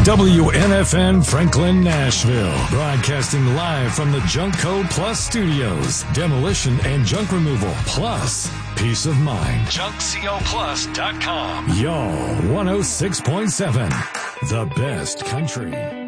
WNFN Franklin, Nashville. Broadcasting live from the Junk Code Plus studios. Demolition and junk removal plus peace of mind. JunkCoPlus.com. Y'all 106.7. The best country.